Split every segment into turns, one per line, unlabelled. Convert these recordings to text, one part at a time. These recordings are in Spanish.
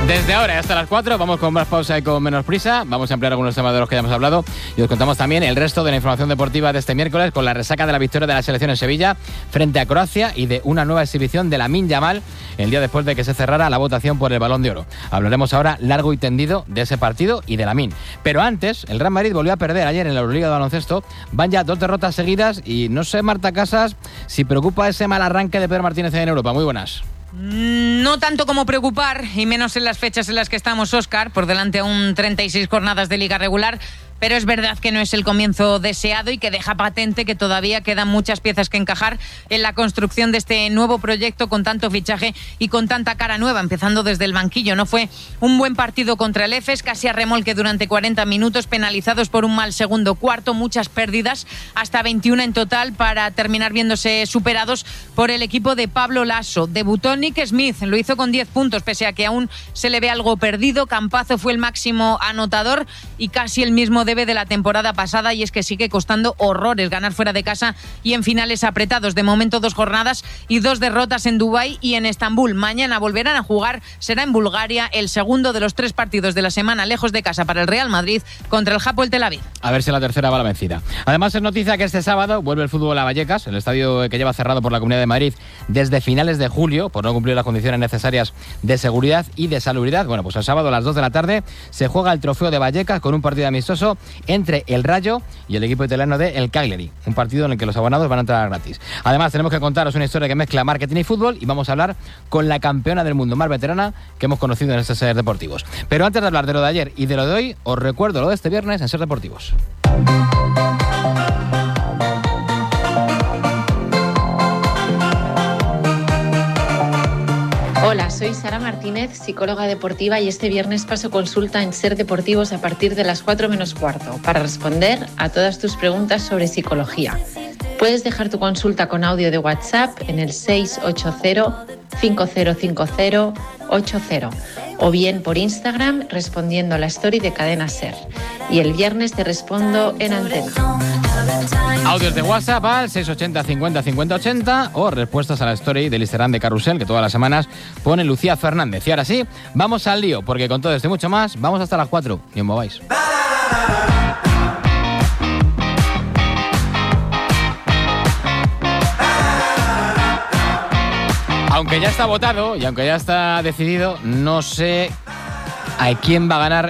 Desde ahora hasta las 4 vamos con más pausa y con menos prisa. Vamos a ampliar algunos temas de los que ya hemos hablado y os contamos también el resto de la información deportiva de este miércoles con la resaca de la victoria de la selección en Sevilla frente a Croacia y de una nueva exhibición de Lamine Yamal el día después de que se cerrara la votación por el Balón de Oro. Hablaremos ahora largo y tendido de ese partido y de Lamine. Pero antes, el Real Madrid volvió a perder ayer en la Euroliga de baloncesto. Van ya 2 derrotas seguidas y no sé, Marta Casas, si preocupa ese mal arranque de Pedro Martínez en Europa. Muy buenas.
No tanto como preocupar, y menos en las fechas en las que estamos, Óscar, por delante aún 36 jornadas de liga regular, pero es verdad que no es el comienzo deseado y que deja patente que todavía quedan muchas piezas que encajar en la construcción de este nuevo proyecto con tanto fichaje y con tanta cara nueva, empezando desde el banquillo. No fue un buen partido contra el Efes, casi a remolque durante 40 minutos, penalizados por un mal segundo cuarto, muchas pérdidas, hasta 21 en total, para terminar viéndose superados por el equipo de Pablo Lasso. Debutó Nick Smith, lo hizo con 10 puntos, pese a que aún se le ve algo perdido. Campazzo fue el máximo anotador y casi el mismo debe de la temporada pasada, y es que sigue costando horrores ganar fuera de casa y en finales apretados. De momento 2 jornadas y 2 derrotas en Dubái y en Estambul. Mañana volverán a jugar, será en Bulgaria, el segundo de los 3 partidos de la semana lejos de casa para el Real Madrid contra el Hapoel Tel Aviv.
A ver si la tercera va la vencida. Además es noticia que este sábado vuelve el fútbol a Vallecas, el estadio que lleva cerrado por la Comunidad de Madrid desde finales de julio por no cumplir las condiciones necesarias de seguridad y de salubridad. Bueno, pues el sábado a las 2 de la tarde se juega el trofeo de Vallecas con un partido amistoso entre el Rayo y el equipo italiano de el Cagliari, un partido en el que los abonados van a entrar gratis. Además tenemos que contaros una historia que mezcla marketing y fútbol, y vamos a hablar con la campeona del mundo más veterana que hemos conocido en estos Ser Deportivos. Pero antes de hablar de lo de ayer y de lo de hoy, os recuerdo lo de este viernes en Ser Deportivos.
Hola, soy Sara Martínez, psicóloga deportiva, y este viernes paso consulta en Ser Deportivos a partir de las 4 menos cuarto para responder a todas tus preguntas sobre psicología. Puedes dejar tu consulta con audio de WhatsApp en el 680-5050-80 o bien por Instagram respondiendo a la story de Cadena Ser. Y el viernes te respondo en antena.
Audios de WhatsApp al 680 50 50 80 o respuestas a la story del Instagram de Carrusel que todas las semanas pone Lucía Fernández. Y ahora sí, vamos al lío, porque con todo esto y mucho más vamos hasta las 4. Y os mováis. Aunque ya está votado y aunque ya está decidido, no sé a quién va a ganar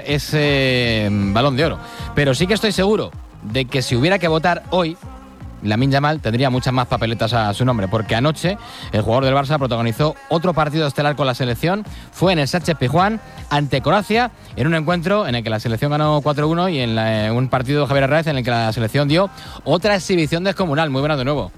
ese Balón de Oro. Pero sí que estoy seguro de que si hubiera que votar hoy, Lamine Yamal tendría muchas más papeletas a su nombre, porque anoche el jugador del Barça protagonizó otro partido estelar con la selección. Fue en el Sánchez-Pizjuán ante Croacia, en un encuentro en el que la selección ganó 4-1 y en un partido de Javier Hernández en el que la selección dio otra exhibición descomunal. Muy buena de nuevo.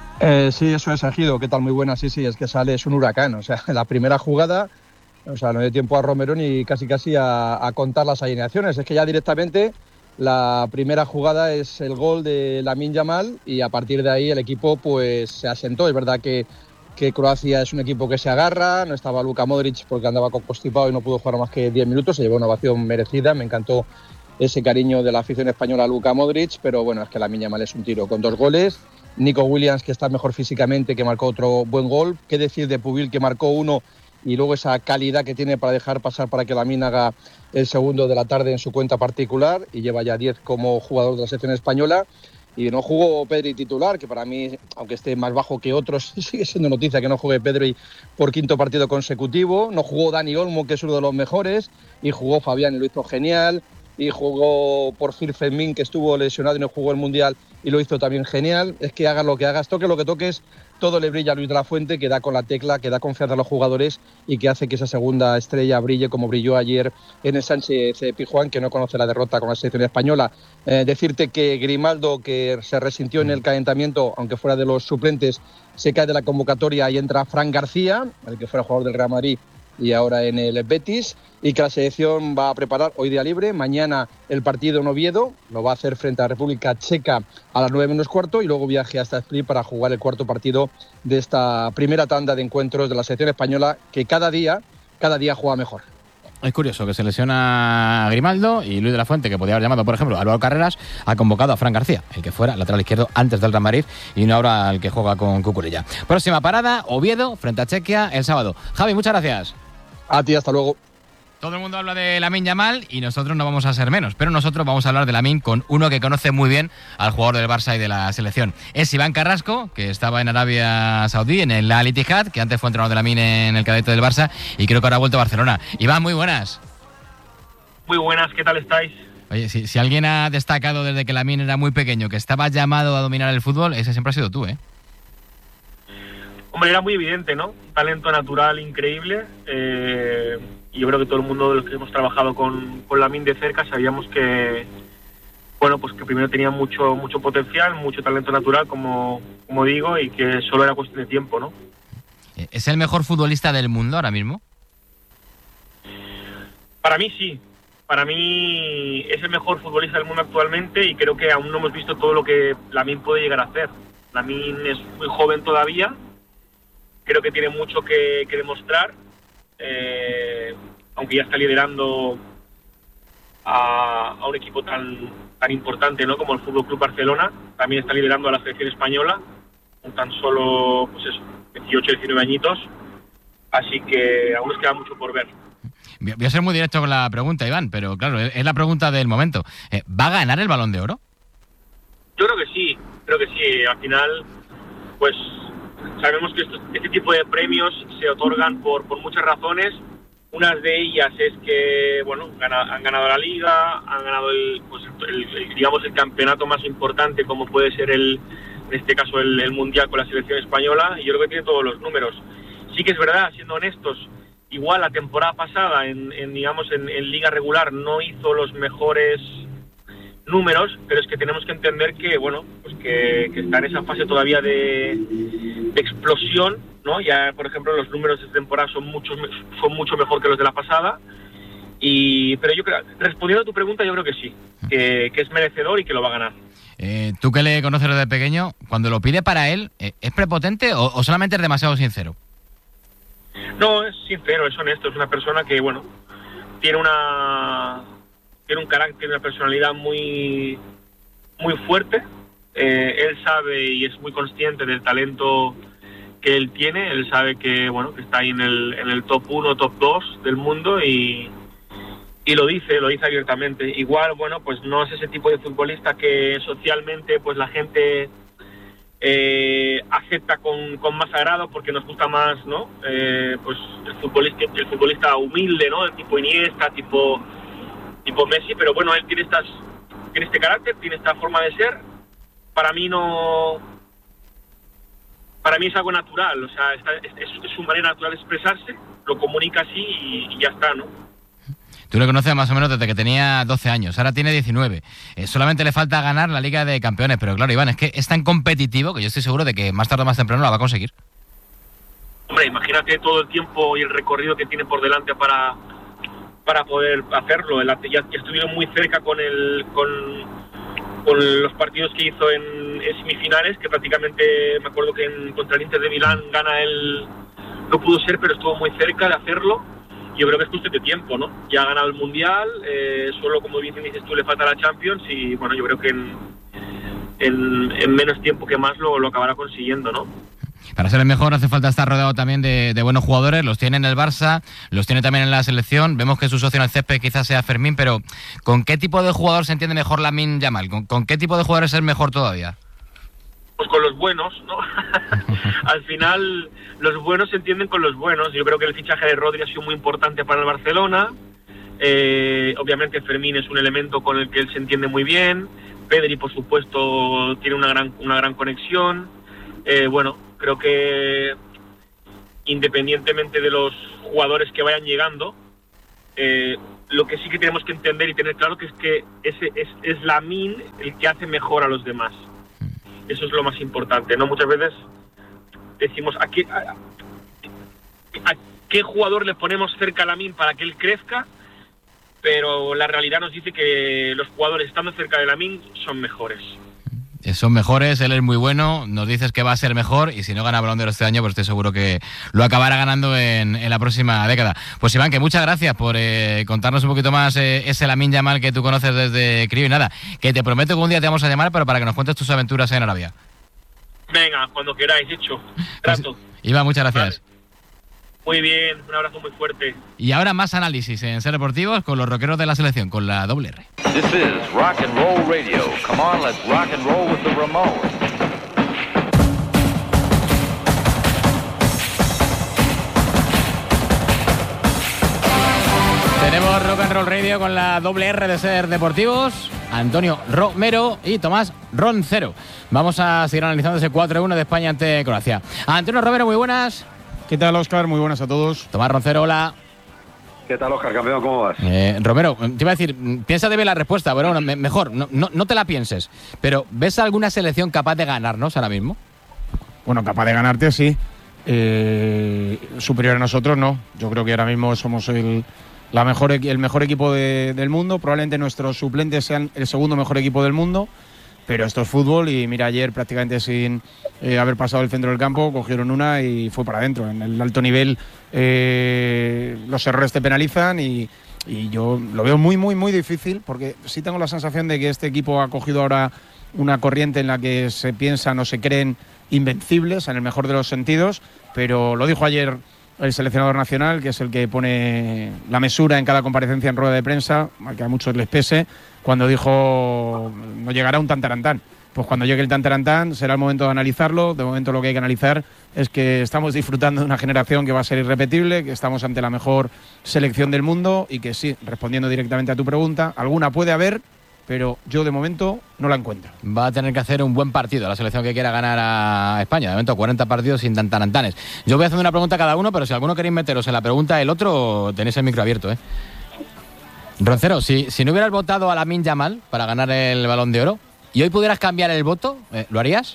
Sí, eso es, Ejido. ¿Qué tal? Muy buena. Sí, es que sale, es un huracán. O sea, la primera jugada, o sea, no dio tiempo a Romero ni casi a contar las alineaciones. Es que ya directamente la primera jugada es el gol de Lamine Yamal y a partir de ahí el equipo pues se asentó. Es verdad que Croacia es un equipo que se agarra, no estaba Luka Modric porque andaba constipado y no pudo jugar más que 10 minutos, se llevó una ovación merecida, me encantó ese cariño de la afición española a Luka Modric, pero bueno, es que Lamine Yamal es un tiro con 2 goles. Nico Williams, que está mejor físicamente, que marcó otro buen gol. ¿Qué decir de Pubil, que marcó uno, y luego esa calidad que tiene para dejar pasar para que Lamine haga el segundo de la tarde en su cuenta particular, y lleva ya 10 como jugador de la selección española? Y no jugó Pedri titular, que para mí, aunque esté más bajo que otros, sigue siendo noticia que no juegue Pedri por 5º partido consecutivo. No jugó Dani Olmo, que es uno de los mejores, y jugó Fabián y lo hizo genial. Y jugó por Phil Fermín, que estuvo lesionado y no jugó el Mundial, y lo hizo también genial. Es que hagas lo que hagas, toques lo que toques, todo le brilla a Luis de la Fuente, que da con la tecla, que da confianza a los jugadores y que hace que esa segunda estrella brille como brilló ayer en el Sánchez-Pizjuán, que no conoce la derrota con la selección española. Decirte que Grimaldo, que se resintió en el calentamiento, aunque fuera de los suplentes, se cae de la convocatoria y entra Fran García, el que fuera jugador del Real Madrid y ahora en el Betis, y que la selección va a preparar hoy día libre. Mañana el partido en Oviedo, lo va a hacer frente a República Checa a las 9 menos cuarto, y luego viaje hasta Split para jugar el 4º partido de esta primera tanda de encuentros de la selección española, que cada día juega mejor.
Es curioso que se lesiona Grimaldo y Luis de la Fuente, que podía haber llamado, por ejemplo, a Álvaro Carreras, ha convocado a Fran García, el que fuera lateral izquierdo antes del Real Madrid y no ahora el que juega con Cucurella. Próxima parada, Oviedo, frente a Chequia, el sábado. Javi, muchas gracias.
A ti, hasta luego.
Todo el mundo habla de Lamine Yamal y nosotros no vamos a ser menos, pero nosotros vamos a hablar de Lamine con uno que conoce muy bien al jugador del Barça y de la selección. Es Iván Carrasco, que estaba en Arabia Saudí, en el Al Ittihad, que antes fue entrenador de Lamine en el cadete del Barça y creo que ahora ha vuelto a Barcelona. Iván, muy buenas.
Muy buenas, ¿qué tal estáis?
Oye, si alguien ha destacado desde que Lamine era muy pequeño, que estaba llamado a dominar el fútbol, ese siempre ha sido tú, ¿eh?
Hombre, era muy evidente, ¿no? Un talento natural increíble. Y yo creo que todo el mundo de los que hemos trabajado con Lamine de cerca sabíamos que, bueno, pues que primero tenía mucho potencial, mucho talento natural, como digo, y que solo era cuestión de tiempo, ¿no?
¿Es el mejor futbolista del mundo ahora mismo?
Para mí sí. Para mí es el mejor futbolista del mundo actualmente y creo que aún no hemos visto todo lo que Lamine puede llegar a hacer. Lamine es muy joven todavía, creo que tiene mucho que demostrar, aunque ya está liderando a un equipo tan importante, ¿no?, como el Fútbol Club Barcelona. También está liderando a la selección española con tan solo 18, 19 añitos, así que aún nos queda mucho por ver.
Voy a ser muy directo con la pregunta, Iván, pero claro, es la pregunta del momento. ¿Va a ganar el Balón de Oro?
Yo creo que sí. Al final, pues sabemos que este tipo de premios se otorgan por muchas razones. Unas de ellas es que, bueno, han ganado la Liga, han ganado digamos el campeonato más importante, como puede ser en este caso el Mundial con la selección española, y yo creo que tiene todos los números. Sí que es verdad, siendo honestos, igual la temporada pasada en liga regular no hizo los mejores números, pero es que tenemos que entender que, bueno, pues que está en esa fase todavía de explosión, ¿no? Ya, por ejemplo, los números de temporada son mucho mejor que los de la pasada. Pero yo creo, respondiendo a tu pregunta, yo creo que sí, que es merecedor y que lo va a ganar.
Tú que le conoces desde pequeño, cuando lo pide para él, ¿es prepotente o solamente es demasiado sincero?
No, es sincero, es honesto, es una persona que, bueno, tiene un carácter, una personalidad muy fuerte. Él sabe y es muy consciente del talento que él tiene. Él sabe que, bueno, que está ahí en el top 1, top 2 del mundo y lo dice abiertamente. Igual, bueno, pues no es ese tipo de futbolista que socialmente pues la gente acepta con más agrado porque nos gusta más, ¿no? Pues el futbolista humilde, ¿no? El tipo Iniesta, tipo Messi, pero bueno, él tiene este carácter, tiene esta forma de ser. Para mí es algo natural, o sea, es su manera natural de expresarse, lo comunica así y ya está, ¿no?
Tú le conoces más o menos desde que tenía 12 años, ahora tiene 19. Solamente le falta ganar la Liga de Campeones, pero claro, Iván, es que es tan competitivo que yo estoy seguro de que más tarde o más temprano la va a conseguir.
Hombre, imagínate todo el tiempo y el recorrido que tiene por delante para poder hacerlo. Ya estuvieron muy cerca con los partidos que hizo en semifinales, que prácticamente me acuerdo que contra el Inter de Milán gana él, no pudo ser, pero estuvo muy cerca de hacerlo. Yo creo que es cuestión de tiempo, ¿no? Ya ha ganado el Mundial, solo, como bien dices tú, le falta la Champions y, bueno, yo creo que en menos tiempo que más lo acabará consiguiendo, ¿no?
Para ser el mejor hace falta estar rodeado también de buenos jugadores. Los tiene en el Barça, los tiene también en la selección. Vemos que su socio en el césped quizás sea Fermín, pero ¿con qué tipo de jugador se entiende mejor Lamine Yamal? ¿Con qué tipo de jugadores es mejor todavía?
Pues con los buenos, ¿no? Al final, los buenos se entienden con los buenos. Yo creo que el fichaje de Rodri ha sido muy importante para el Barcelona. Obviamente Fermín es un elemento con el que él se entiende muy bien. Pedri, por supuesto, tiene una gran conexión. Bueno, creo que independientemente de los jugadores que vayan llegando, lo que sí que tenemos que entender y tener claro que es que es Lamine el que hace mejor a los demás. Eso es lo más importante, ¿no? Muchas veces decimos a qué jugador le ponemos cerca a Lamine para que él crezca, pero la realidad nos dice que los jugadores estando cerca de Lamine son mejores.
Son mejores, él es muy bueno, nos dices que va a ser mejor y si no gana Balón de Oro este año, pues estoy seguro que lo acabará ganando en la próxima década. Pues Iván, que muchas gracias por contarnos un poquito más ese Lamine Yamal que tú conoces desde crío y nada, que te prometo que un día te vamos a llamar pero para que nos cuentes tus aventuras en Arabia.
Venga, cuando queráis, hecho. Trato.
Pues, Iván, muchas gracias.
Vale. Muy bien, un abrazo muy fuerte.
Y ahora más análisis en Ser Deportivos con los rockeros de la selección, con la doble R.
This is Rock and Roll Radio. Come on, let's rock and roll with the Ramones.
Tenemos Rock and Roll Radio con la doble R de Ser Deportivos, Antonio Romero y Tomás Roncero. Vamos a seguir analizando ese 4-1 de España ante Croacia. Antonio Romero, muy buenas.
¿Qué tal, Óscar? Muy buenas a todos.
Tomás Roncero, hola.
¿Qué tal, Óscar, campeón? ¿Cómo vas?
Romero, te iba a decir, piénsate bien la respuesta, pero bueno, mejor, no te la pienses. Pero, ¿ves alguna selección capaz de ganarnos ahora mismo?
Bueno, capaz de ganarte, sí. Superior a nosotros, no. Yo creo que ahora mismo somos el mejor equipo del mundo. Probablemente nuestros suplentes sean el segundo mejor equipo del mundo. Pero esto es fútbol y mira, ayer prácticamente sin haber pasado el centro del campo, cogieron una y fue para adentro. En el alto nivel los errores te penalizan y yo lo veo muy, muy, muy difícil, porque sí tengo la sensación de que este equipo ha cogido ahora una corriente en la que se piensan o se creen invencibles en el mejor de los sentidos, pero lo dijo ayer el seleccionador nacional, que es el que pone la mesura en cada comparecencia en rueda de prensa, que a muchos les pese, cuando dijo no llegará un tantarantán. Pues cuando llegue el tantarantán será el momento de analizarlo. De momento lo que hay que analizar es que estamos disfrutando de una generación que va a ser irrepetible, que estamos ante la mejor selección del mundo y que sí, respondiendo directamente a tu pregunta, alguna puede haber, pero yo de momento no la encuentro.
Va a tener que hacer un buen partido la selección que quiera ganar a España. De momento 40 partidos sin tantarantanes. Yo voy haciendo una pregunta a cada uno, pero si alguno queréis meteros en la pregunta del otro, tenéis el micro abierto, ¿eh? Roncero, si no hubieras votado a Lamine Yamal para ganar el Balón de Oro y hoy pudieras cambiar el voto, ¿lo harías?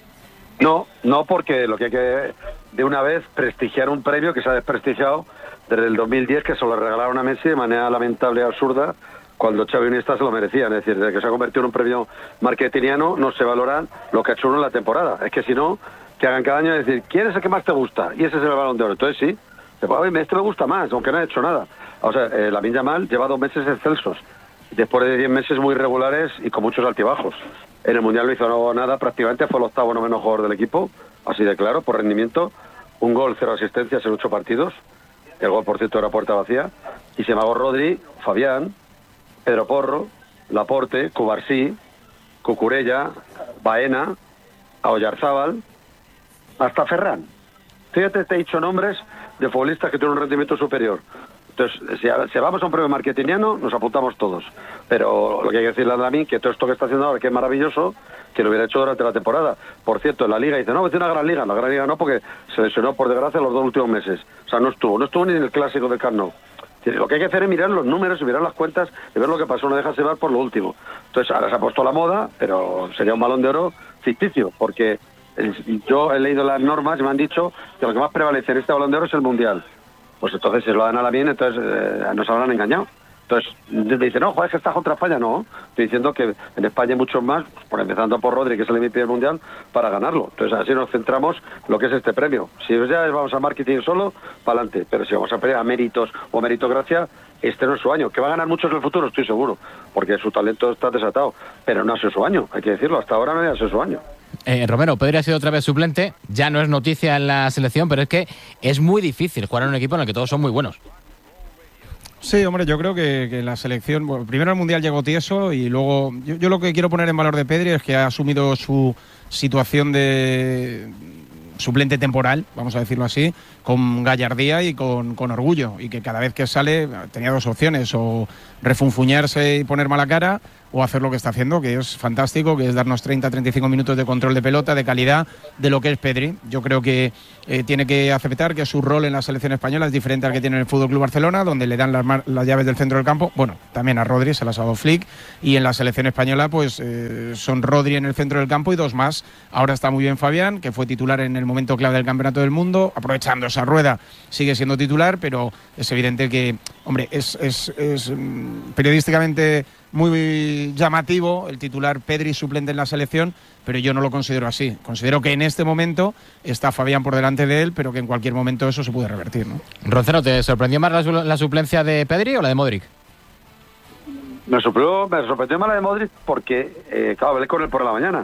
No, porque lo que hay que de una vez prestigiar un premio que se ha desprestigiado desde el 2010, que se lo regalaron a Messi de manera lamentable y absurda, cuando Xavi y Iniesta se lo merecían. Es decir, desde que se ha convertido en un premio marketingiano no se valora lo que ha hecho uno en la temporada. Es que si no, que hagan cada año decir, ¿quién es el que más te gusta? Y ese es el Balón de Oro. Entonces sí, este me gusta más, aunque no ha hecho nada. O sea, Lamine Yamal lleva 2 meses excelsos, después de 10 meses muy regulares y con muchos altibajos. En el Mundial no hizo nada, prácticamente fue el 8º noveno jugador del equipo, así de claro, por rendimiento. 1 gol, 0 asistencias en 8 partidos. El gol, por cierto, era puerta vacía. Y se magó Rodri, Fabián, Pedro Porro, Laporte, Cubarsí, Cucurella, Baena, Oyarzábal, hasta Ferran. Fíjate, te he dicho nombres de futbolistas que tienen un rendimiento superior. Entonces, si vamos a un premio marketingiano, nos apuntamos todos. Pero lo que hay que decirle a Lamine, que todo esto que está haciendo ahora, que es maravilloso, que lo hubiera hecho durante la temporada. Por cierto, en la Liga dice, no, es una gran Liga. La gran Liga no, porque se lesionó, por desgracia, los 2 últimos meses. O sea, no estuvo ni en el clásico del Camp Nou. Lo que hay que hacer es mirar los números y mirar las cuentas y ver lo que pasó, no dejarse llevar por lo último. Entonces, ahora se ha puesto la moda, pero sería un Balón de Oro ficticio, porque yo he leído las normas y me han dicho que lo que más prevalece en este Balón de Oro es el Mundial. Pues entonces, si lo dan a Lamine, entonces nos habrán engañado. Entonces, me dicen, no, joder, es que está contra España. No, estoy diciendo que en España hay muchos más, por empezando por Rodri, que es el MVP del Mundial, para ganarlo. Entonces, así nos centramos en lo que es este premio. Si ya vamos a marketing solo, para adelante. Pero si vamos a pelear a méritos o meritocracia, este no es su año. Que va a ganar muchos en el futuro, estoy seguro, porque su talento está desatado. Pero no ha sido su año, hay que decirlo. Hasta ahora no ha sido su año.
Romero, Pedri ha sido otra vez suplente, ya no es noticia en la selección, pero es que es muy difícil jugar en un equipo en el que todos son muy buenos.
Sí, hombre, yo creo que la selección, bueno, primero el Mundial llegó tieso y luego yo lo que quiero poner en valor de Pedri es que ha asumido su situación de suplente temporal, vamos a decirlo así, con gallardía y con orgullo, y que cada vez que sale tenía 2 opciones, o refunfuñarse y poner mala cara, o hacer lo que está haciendo, que es fantástico, que es darnos 30-35 minutos de control de pelota, de calidad, de lo que es Pedri. Yo creo que tiene que aceptar que su rol en la selección española es diferente al que tiene en el FC Barcelona, donde le dan las llaves del centro del campo. Bueno, también a Rodri se las ha dado Flick, y en la selección española pues son Rodri en el centro del campo y 2 más. Ahora está muy bien Fabián, que fue titular en el momento clave del Campeonato del Mundo, aprovechando esa rueda sigue siendo titular, pero es evidente que, hombre, es periodísticamente muy llamativo el titular Pedri suplente en la selección, pero yo no lo considero así. Considero que en este momento está Fabián por delante de él, pero que en cualquier momento eso se puede revertir, ¿no?
Roncero, ¿te sorprendió más la suplencia de Pedri o la de Modric?
Me sorprendió más la de Modric porque, claro, hablé con él por la mañana.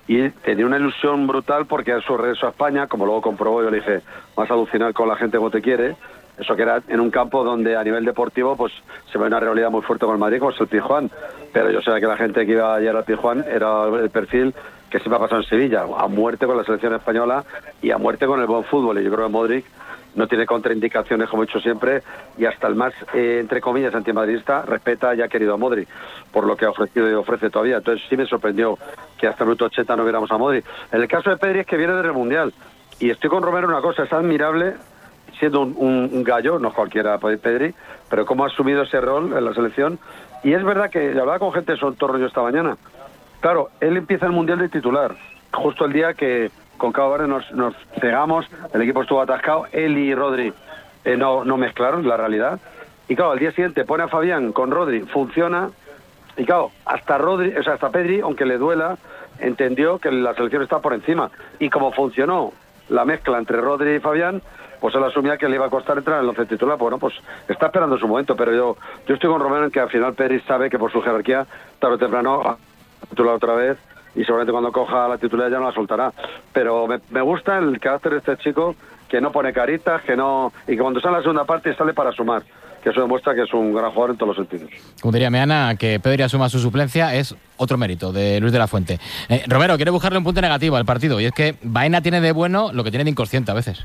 y tenía una ilusión brutal porque a su regreso a España, como luego comprobó, yo le dije, vas a alucinar con la gente como te quiere, eso que era en un campo donde a nivel deportivo pues se ve una realidad muy fuerte con el Madrid, como es el Pizjuán, pero yo sé que la gente que iba ayer al Pizjuán era el perfil que siempre ha pasado en Sevilla, a muerte con la selección española y a muerte con el buen fútbol, y yo creo que Modric no tiene contraindicaciones, como he dicho siempre, y hasta el más, entre comillas, antimadridista respeta y ha querido a Modric por lo que ha ofrecido y ofrece todavía. Entonces sí me sorprendió que hasta el minuto 80 no viéramos a Modric. En el caso de Pedri es que viene del Mundial, y estoy con Romero una cosa, es admirable, siendo un gallo, no cualquiera Pedri, pero cómo ha asumido ese rol en la selección. Y es verdad que yo hablaba con gente de su entorno yo esta mañana. Claro, él empieza el Mundial de titular, justo el día que con Cabo Verde nos cegamos, el equipo estuvo atascado, él y Rodri no mezclaron la realidad. Y claro, al día siguiente pone a Fabián con Rodri, funciona, y claro, hasta Pedri, aunque le duela, entendió que la selección está por encima. Y como funcionó la mezcla entre Rodri y Fabián, pues él asumía que le iba a costar entrar en el 11 titular. Bueno, pues está esperando su momento, pero yo estoy con Romero en que al final Pedri sabe que por su jerarquía, tarde o temprano, titular otra vez, y seguramente cuando coja la titularidad ya no la soltará. Pero me gusta el carácter de este chico, que no pone caritas, y que cuando sale la segunda parte sale para sumar, que eso demuestra que es un gran jugador en todos los sentidos.
Como diría Meana, que Pedri asuma su suplencia es otro mérito de Luis de la Fuente. Romero, quiere buscarle un punto negativo al partido, y es que Baena tiene de bueno lo que tiene de inconsciente a veces.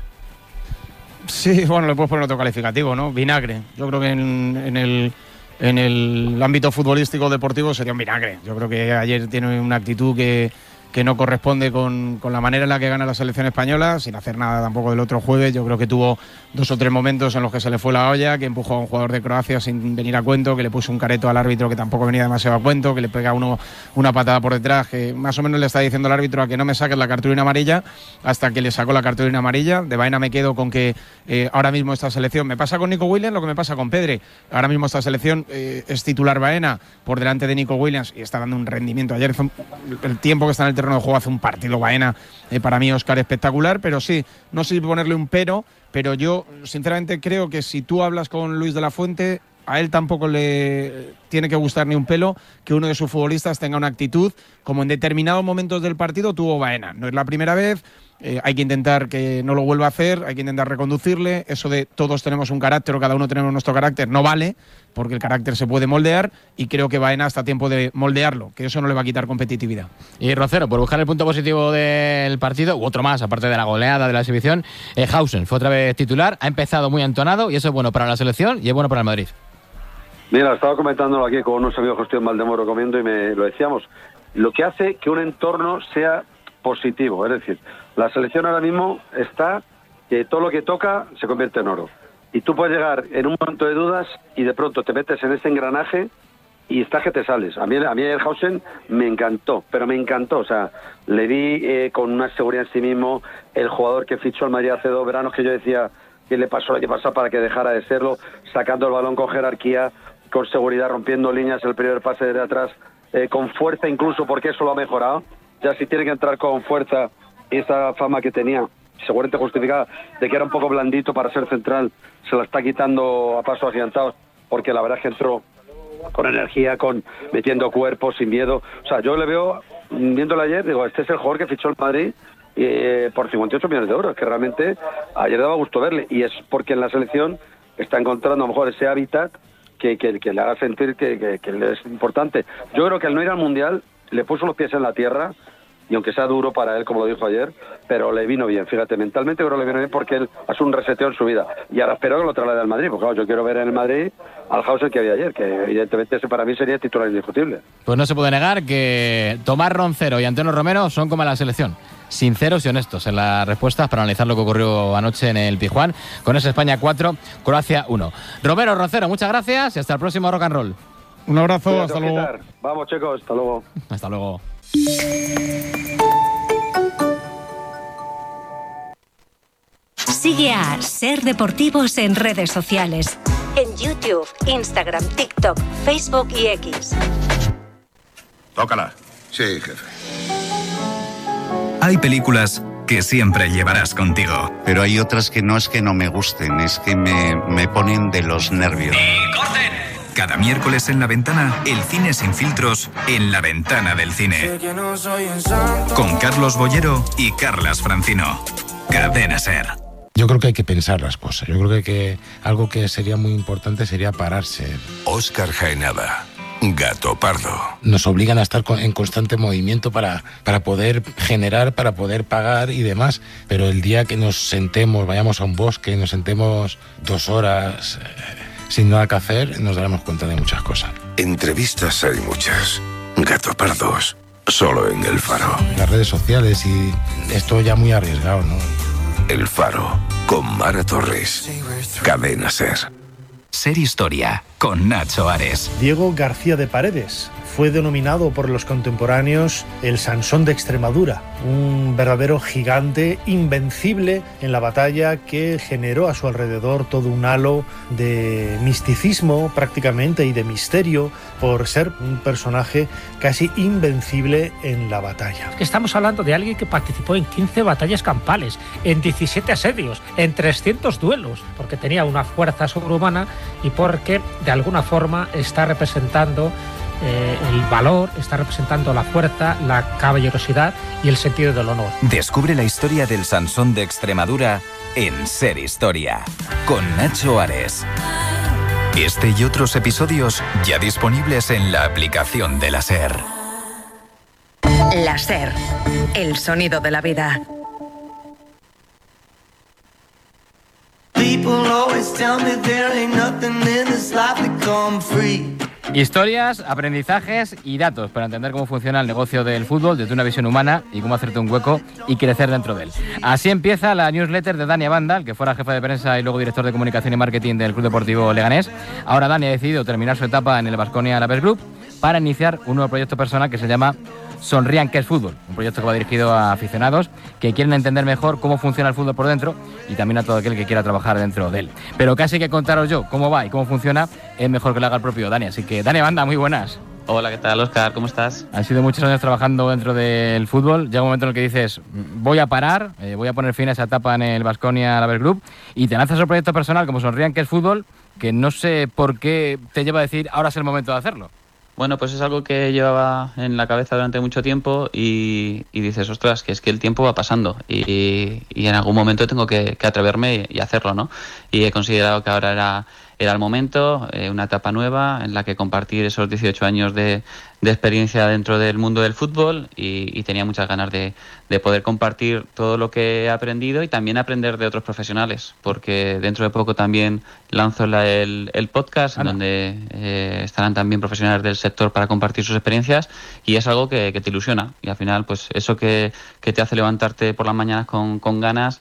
Sí, bueno, le puedes poner otro calificativo, ¿no? Vinagre. Yo creo que en el ámbito futbolístico deportivo sería un vinagre. Yo creo que ayer tiene una actitud que no corresponde con la manera en la que gana la selección española, sin hacer nada tampoco del otro jueves. Yo creo que tuvo 2 o 3 momentos en los que se le fue la olla, que empujó a un jugador de Croacia sin venir a cuento, que le puso un careto al árbitro que tampoco venía demasiado a cuento, que le pega una patada por detrás, que más o menos le está diciendo al árbitro a que no me saques la cartulina amarilla, hasta que le sacó la cartulina amarilla. De Baena me quedo con que ahora mismo esta selección, me pasa con Nico Williams lo que me pasa con Pedri. Ahora mismo esta selección es titular Baena por delante de Nico Williams y está dando un rendimiento. Ayer el tiempo que está en el terreno de juego hace un partido Baena, para mí Óscar espectacular, pero sí, no sé si ponerle un pero yo sinceramente creo que si tú hablas con Luis de la Fuente, a él tampoco le tiene que gustar ni un pelo que uno de sus futbolistas tenga una actitud como en determinados momentos del partido tuvo Baena. No es la primera vez, hay que intentar que no lo vuelva a hacer, hay que intentar reconducirle. Eso de todos tenemos un carácter o cada uno tenemos nuestro carácter no vale, porque el carácter se puede moldear, y creo que Baena está a tiempo de moldearlo, que eso no le va a quitar competitividad.
Y Rocero, por buscar el punto positivo del partido, u otro más, aparte de la goleada de la exhibición, Hausen fue otra vez titular, ha empezado muy entonado, y eso es bueno para la selección y es bueno para el Madrid.
Mira, estaba comentándolo aquí con unos amigos que estoy en Valdemoro comiendo y lo decíamos, lo que hace que un entorno sea positivo, es decir, la selección ahora mismo está que todo lo que toca se convierte en oro. Y tú puedes llegar en un momento de dudas y de pronto te metes en ese engranaje y estás que te sales. A mí el Hausen me encantó, pero me encantó. O sea, le vi con una seguridad en sí mismo, el jugador que fichó al Madrid hace 2 veranos que yo decía qué le pasó el año pasado para que dejara de serlo, sacando el balón con jerarquía, con seguridad, rompiendo líneas, el primer pase de atrás, con fuerza incluso, porque eso lo ha mejorado. Ya si tiene que entrar con fuerza, esa fama que tenía, seguramente justificada, de que era un poco blandito para ser central, se la está quitando a pasos agigantados, porque la verdad es que entró con energía, metiendo cuerpo, sin miedo. O sea, yo le veo, viéndolo ayer, digo, este es el jugador que fichó el Madrid por 58 millones de euros, que realmente ayer daba gusto verle, y es porque en la selección está encontrando a lo mejor ese hábitat que le haga sentir que es importante. Yo creo que al no ir al Mundial le puso los pies en la tierra, y aunque sea duro para él, como lo dijo ayer, pero le vino bien, fíjate, mentalmente creo que le vino bien porque él hace un reseteo en su vida, y ahora espero que lo traslade al Madrid, porque claro, yo quiero ver en el Madrid al Hausen que había ayer, que evidentemente ese para mí sería titular indiscutible.
Pues no se puede negar que Tomás Roncero y Antonio Romero son como la selección, sinceros y honestos en las respuestas para analizar lo que ocurrió anoche en el Pizjuán, con ese España 4, Croacia 1. Romero, Roncero, muchas gracias y hasta el próximo Rock and Roll.
Un abrazo, hasta luego.
Vamos, chicos, hasta luego.
Hasta luego.
Sigue a Ser Deportivos en redes sociales. En YouTube, Instagram, TikTok, Facebook y X.
Tócala. Sí, jefe.
Hay películas que siempre llevarás contigo.
Pero hay otras que no es que no me gusten, es que me ponen de los nervios.
¡Y corten! Cada miércoles en La Ventana, el cine sin filtros en La Ventana del Cine. Con Carlos Bollero y Carlas Francino. Cadena SER.
Yo creo que hay que pensar las cosas. Yo creo que algo que sería muy importante sería pararse.
Óscar Jaenada, Gato Pardo.
Nos obligan a estar en constante movimiento para poder generar, para poder pagar y demás. Pero el día que nos sentemos, vayamos a un bosque, nos sentemos 2 horas sin nada que hacer, nos daremos cuenta de muchas cosas.
Entrevistas hay muchas. Gato Pardos, solo en El Faro.
Las redes sociales y esto ya muy arriesgado, ¿no?
El Faro, con Mara Torres. Cadena SER.
SER Historia, con Nacho Ares.
Diego García de Paredes fue denominado por los contemporáneos el Sansón de Extremadura, un verdadero gigante invencible en la batalla que generó a su alrededor todo un halo de misticismo prácticamente y de misterio por ser un personaje casi invencible en la batalla.
Estamos hablando de alguien que participó en 15 batallas campales, en 17 asedios, en 300 duelos, porque tenía una fuerza sobrehumana y porque de alguna forma está representando el valor, está representando la fuerza, la caballerosidad y el sentido del honor.
Descubre la historia del Sansón de Extremadura en SER Historia, con Nacho Ares. Este y otros episodios ya disponibles en la aplicación de la SER.
La SER, el sonido de la vida.
People always tell me there ain't nothing in this life that come free.
Historias, aprendizajes y datos para entender cómo funciona el negocio del fútbol desde una visión humana y cómo hacerte un hueco y crecer dentro de él. Así empieza la newsletter de Dani Abanda, el que fuera jefe de prensa y luego director de comunicación y marketing del Club Deportivo Leganés. Ahora Dani ha decidido terminar su etapa en el Baskonia Alavés Group para iniciar un nuevo proyecto personal que se llama Sonrían que es fútbol, un proyecto que va dirigido a aficionados que quieren entender mejor cómo funciona el fútbol por dentro y también a todo aquel que quiera trabajar dentro de él. Pero casi que contaros yo cómo va y cómo funciona es mejor que lo haga el propio Dani. Así que Dani Abanda, muy buenas.
Hola, ¿qué tal, Óscar? ¿Cómo estás?
Han sido muchos años trabajando dentro del fútbol. Llega un momento en el que dices, voy a parar, voy a poner fin a esa etapa en el Baskonia Alavés Group y te lanzas un proyecto personal como Sonrían que es fútbol, que no sé por qué te lleva a decir ahora es el momento de hacerlo.
Bueno, pues es algo que llevaba en la cabeza durante mucho tiempo y dices, ostras, que es que el tiempo va pasando y en algún momento tengo que atreverme y hacerlo, ¿no? Y he considerado que ahora era el momento, una etapa nueva en la que compartir esos 18 años de experiencia dentro del mundo del fútbol y tenía muchas ganas de poder compartir todo lo que he aprendido y también aprender de otros profesionales, porque dentro de poco también lanzo el podcast en donde estarán también profesionales del sector para compartir sus experiencias y es algo que te ilusiona y al final pues eso que te hace levantarte por las mañanas con ganas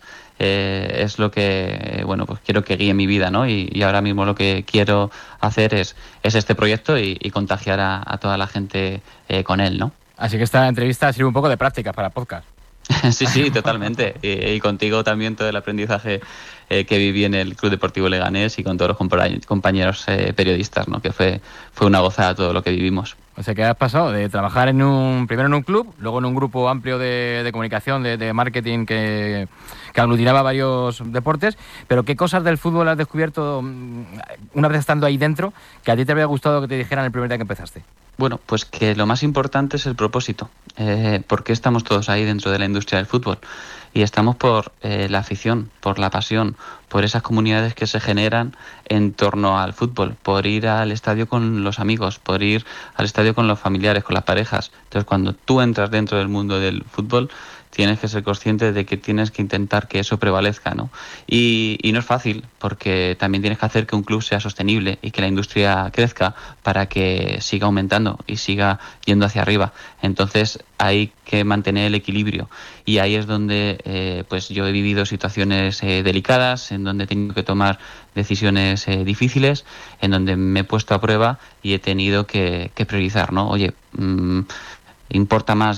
es lo que bueno pues quiero que guíe mi vida, ¿no? Y ahora mismo lo que quiero hacer es este proyecto y contagiar a toda la gente con él, ¿no?
Así que esta entrevista sirve un poco de práctica para podcast.
Sí, totalmente. Y contigo también todo el aprendizaje que viví en el Club Deportivo Leganés y con todos los compañeros periodistas, ¿no? Que fue una gozada todo lo que vivimos.
O sea que has pasado de trabajar primero en un club, luego en un grupo amplio de comunicación, de marketing que aglutinaba varios deportes, pero ¿qué cosas del fútbol has descubierto una vez estando ahí dentro que a ti te habría gustado que te dijeran el primer día que empezaste?
Bueno, pues que lo más importante es el propósito. ¿Por qué estamos todos ahí dentro de la industria del fútbol? Y estamos por la afición, por la pasión, por esas comunidades que se generan en torno al fútbol, por ir al estadio con los amigos, por ir al estadio con los familiares, con las parejas. Entonces, cuando tú entras dentro del mundo del fútbol, tienes que ser consciente de que tienes que intentar que eso prevalezca, ¿no? Y no es fácil, porque también tienes que hacer que un club sea sostenible y que la industria crezca para que siga aumentando y siga yendo hacia arriba. Entonces hay que mantener el equilibrio y ahí es donde pues yo he vivido situaciones delicadas, en donde he tenido que tomar decisiones difíciles, en donde me he puesto a prueba y he tenido que priorizar, ¿no? Oye, importa más